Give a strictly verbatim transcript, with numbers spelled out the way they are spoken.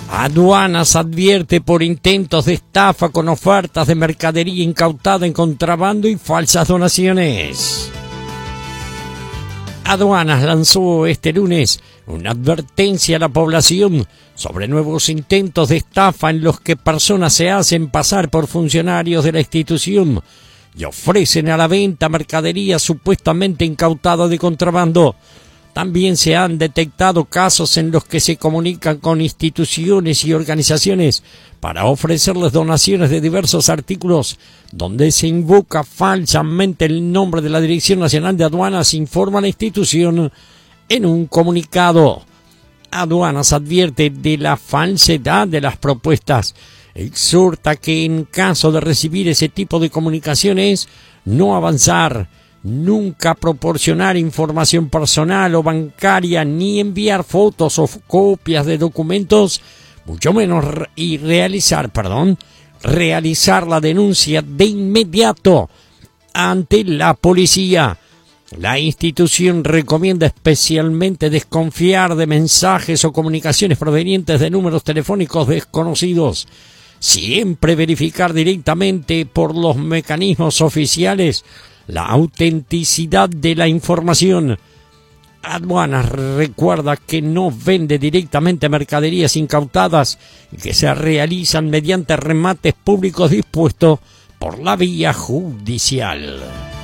Aduanas advierte por intentos de estafa con ofertas de mercadería incautada en contrabando y falsas donaciones. Aduanas lanzó este lunes una advertencia a la población sobre nuevos intentos de estafa en los que personas se hacen pasar por funcionarios de la institución y ofrecen a la venta mercadería supuestamente incautada de contrabando. También se han detectado casos en los que se comunican con instituciones y organizaciones para ofrecerles donaciones de diversos artículos, donde se invoca falsamente el nombre de la Dirección Nacional de Aduanas, informa la institución en un comunicado. Aduanas advierte de la falsedad de las propuestas. Exhorta que en caso de recibir ese tipo de comunicaciones, no avanzar, nunca proporcionar información personal o bancaria, ni enviar fotos o copias de documentos, mucho menos re- y realizar, perdón, realizar la denuncia de inmediato ante la policía. La institución recomienda especialmente desconfiar de mensajes o comunicaciones provenientes de números telefónicos desconocidos. Siempre verificar directamente por los mecanismos oficiales la autenticidad de la información. Aduanas recuerda que no vende directamente mercaderías incautadas y que se realizan mediante remates públicos dispuestos por la vía judicial.